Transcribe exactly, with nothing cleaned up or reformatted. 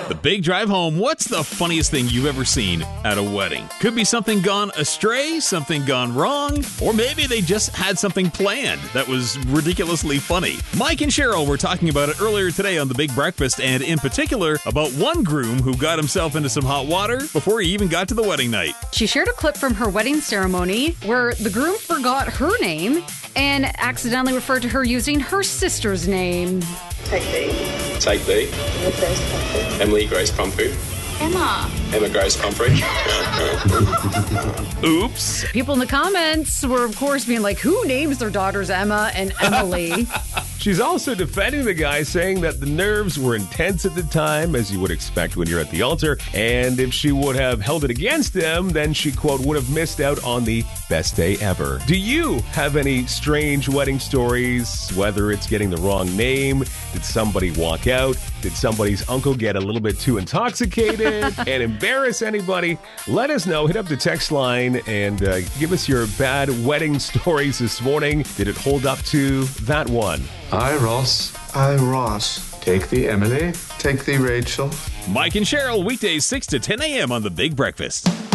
The Big Drive Home. What's the funniest thing you've ever seen at a wedding? Could be something gone astray, something gone wrong, or maybe they just had something planned that was ridiculously funny. Mike and Cheryl were talking about it earlier today on The Big Breakfast, and in particular about one groom who got himself into some hot water before he even got to the wedding night. She shared a clip from her wedding ceremony where the groom forgot her name and accidentally referred to her using her sister's name. Take B. Take B. Emily Grace Pumphrey. Emily Grace Pumphrey. Emma. Emma Grace Pumphrey. Oops. People in the comments were, of course, being like, who names their daughters Emma and Emily? She's also defending the guy, saying that the nerves were intense at the time, as you would expect when you're at the altar, and if she would have held it against him, then she, quote, would have missed out on the best day ever. Do you have any strange wedding stories, whether it's getting the wrong name? Did somebody walk out? Did somebody's uncle get a little bit too intoxicated and embarrass anybody? Let us know. Hit up the text line and uh, give us your bad wedding stories this morning. Did it hold up to that one? I, Ross. I, Ross. Take the Emily. Take thee, Rachel. Mike and Cheryl, weekdays six to ten a.m. on The Big Breakfast.